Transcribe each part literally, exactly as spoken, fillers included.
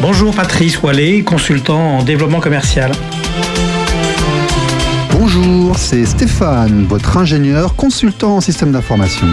Bonjour, Patrice Wallet, consultant en développement commercial. Bonjour, c'est Stéphane, votre ingénieur consultant en système d'information.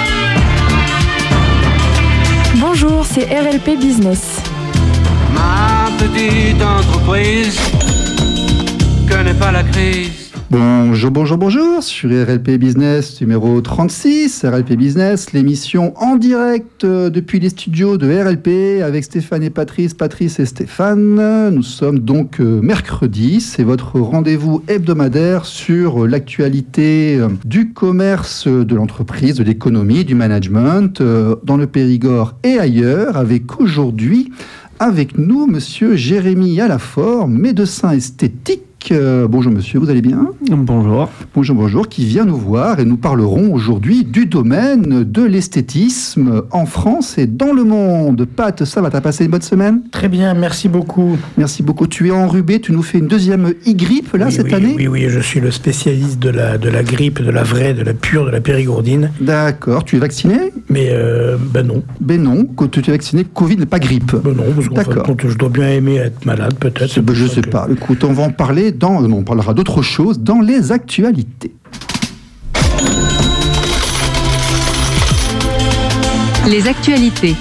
Bonjour, c'est R L P Business. Ma petite entreprise connaît pas la crise. Bonjour, bonjour, bonjour, sur R L P Business numéro trente-six, R L P Business, l'émission en direct depuis les studios de R L P avec Stéphane et Patrice, Patrice et Stéphane. Nous sommes donc mercredi, c'est votre rendez-vous hebdomadaire sur l'actualité du commerce, de l'entreprise, de l'économie, du management, dans le Périgord et ailleurs, avec aujourd'hui, avec nous, monsieur Jérémy Alafort, médecin esthétique. Euh, bonjour monsieur, vous allez bien ? Bonjour. Bonjour, bonjour, qui vient nous voir et nous parlerons aujourd'hui du domaine de l'esthétisme en France et dans le monde. Pat, ça va, t'as passé une bonne semaine ? Très bien, merci beaucoup. Merci beaucoup. Tu es enrhumé, tu nous fais une deuxième e-grippe là oui, cette oui, année ? Oui, oui, je suis le spécialiste de la, de la grippe, de la vraie, de la pure, de la périgourdine. D'accord, tu es vacciné ? Mais euh, ben non. Ben non, quand tu es vacciné, Covid n'est pas grippe. Ben non, parce qu'en D'accord. fait, je dois bien aimer être malade peut-être. Ben, je ne sais que... pas. Écoute, on va en parler dans... Non, on parlera d'autres choses dans les actualités. Les actualités.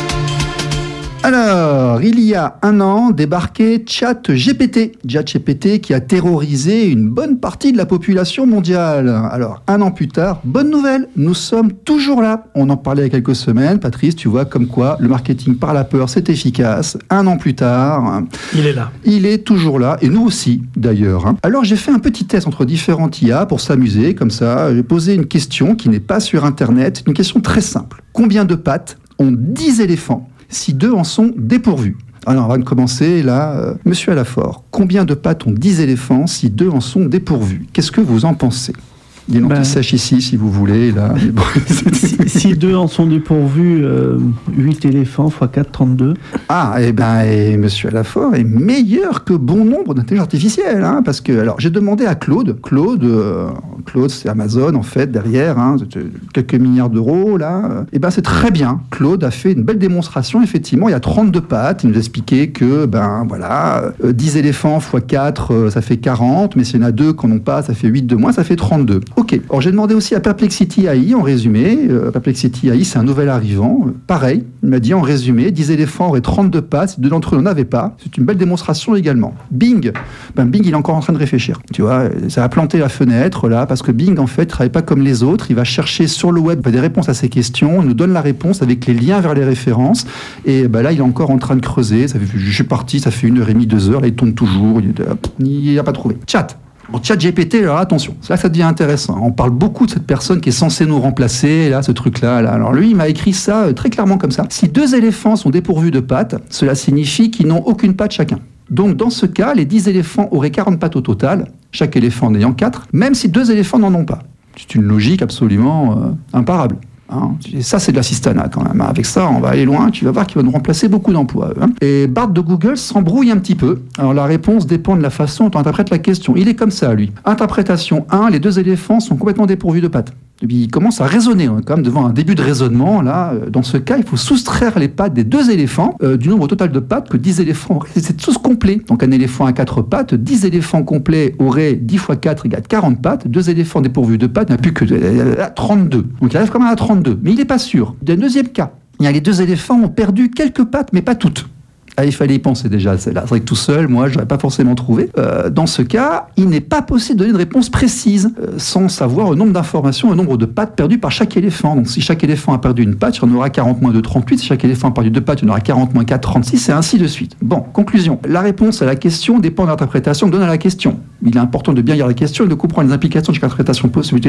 Alors, il y a un an, débarquait ChatGPT. ChatGPT qui a terrorisé une bonne partie de la population mondiale. Alors, un an plus tard, bonne nouvelle, nous sommes toujours là. On en parlait il y a quelques semaines. Patrice, tu vois comme quoi le marketing par la peur, c'est efficace. Un an plus tard... Il est là. Il est toujours là, et nous aussi, d'ailleurs. Alors, j'ai fait un petit test entre différentes I A pour s'amuser, comme ça. J'ai posé une question qui n'est pas sur Internet, une question très simple. Combien de pattes ont dix éléphants si deux en sont dépourvus? Alors, on va commencer là. Euh, Monsieur Alafort, combien de pattes ont dix éléphants si deux en sont dépourvus? Qu'est-ce que vous en pensez? Il y a une ben, anti-sèche ici, si vous voulez. Là. si, si deux en sont dépourvus, euh, huit éléphants fois quatre, trente-deux. Ah, et eh ben, et Monsieur Alafort est meilleur que bon nombre d'intelligence artificielle. Hein, parce que, alors, j'ai demandé à Claude. Claude, euh, Claude c'est Amazon, en fait, derrière. Hein, quelques milliards d'euros, là. Et ben, c'est très bien. Claude a fait une belle démonstration. Effectivement, il y a trente-deux pattes. Il nous a expliqué que, ben, voilà, euh, dix éléphants fois quatre, euh, ça fait quarante. Mais s'il y en a deux qui n'en ont pas, ça fait huit de moins, ça fait trente-deux. Ok, alors j'ai demandé aussi à Perplexity A I, en résumé, euh, Perplexity A I, c'est un nouvel arrivant, euh, pareil, il m'a dit en résumé, dix éléphants auraient trente-deux pattes, si deux d'entre eux n'en avaient pas, c'est une belle démonstration également. Bing, ben Bing, il est encore en train de réfléchir, tu vois, ça a planté la fenêtre, là, parce que Bing, en fait, ne travaille pas comme les autres, il va chercher sur le web des réponses à ces questions, il nous donne la réponse avec les liens vers les références, et ben là, il est encore en train de creuser, ça fait, je suis parti, ça fait une heure et demie, deux heures, là, il tourne toujours, il n'a pas trouvé. Chat. Bon, ChatGPT, alors attention, c'est là que ça devient intéressant. On parle beaucoup de cette personne qui est censée nous remplacer, là, ce truc-là. Là. Alors lui, il m'a écrit ça euh, très clairement comme ça. Si deux éléphants sont dépourvus de pattes, cela signifie qu'ils n'ont aucune patte chacun. Donc dans ce cas, les dix éléphants auraient quarante pattes au total, chaque éléphant en ayant quatre, même si deux éléphants n'en ont pas. C'est une logique absolument euh, imparable. Hein. Et ça, c'est de l'assistanat quand même. Avec ça, on va aller loin. Tu vas voir qu'il va nous remplacer beaucoup d'emplois. Hein. Et Bart de Google s'embrouille un petit peu. Alors, la réponse dépend de la façon dont on interprète la question. Il est comme ça, lui. Interprétation un, les deux éléphants sont complètement dépourvus de pattes. Et puis, il commence à raisonner, hein, quand même, devant un début de raisonnement. Là, dans ce cas, il faut soustraire les pattes des deux éléphants euh, du nombre total de pattes que dix éléphants auraient. C'est tous complet. Donc, un éléphant à quatre pattes, dix éléphants complets auraient dix fois quatre égale quarante pattes. Deux éléphants dépourvus de pattes, il n'y a plus que euh, trente-deux. Donc, il arrive quand même à trente-deux. Mais il n'est pas sûr. D'un deuxième cas, il y a les deux éléphants ont perdu quelques pattes, mais pas toutes. Ah, il fallait y penser déjà, celle-là. C'est vrai que tout seul, moi, je n'aurais pas forcément trouvé. Euh, dans ce cas, il n'est pas possible de donner une réponse précise euh, sans savoir le nombre d'informations, le nombre de pattes perdues par chaque éléphant. Donc, si chaque éléphant a perdu une patte, il y en aura quarante moins deux, trente-huit. Si chaque éléphant a perdu deux pattes, il y en aura quarante moins quatre, trente-six, et ainsi de suite. Bon, conclusion. La réponse à la question dépend de l'interprétation que donne à la question. Il est important de bien lire la question et de comprendre les implications de chaque interprétation possible.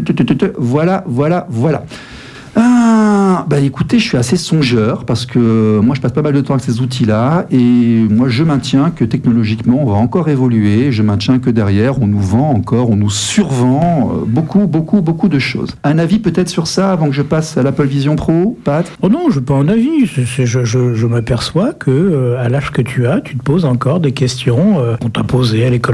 Voilà, voilà, voilà. Ah, bah écoutez, je suis assez songeur parce que moi je passe pas mal de temps avec ces outils-là et moi je maintiens que technologiquement on va encore évoluer, je maintiens que derrière on nous vend encore, on nous survend euh, beaucoup, beaucoup, beaucoup de choses. Un avis peut-être sur ça avant que je passe à l'Apple Vision Pro, Pat ? Oh non, je n'ai pas un avis, c'est, c'est, je, je, je m'aperçois que euh, à l'âge que tu as, tu te poses encore des questions euh, qu'on t'a posées à l'école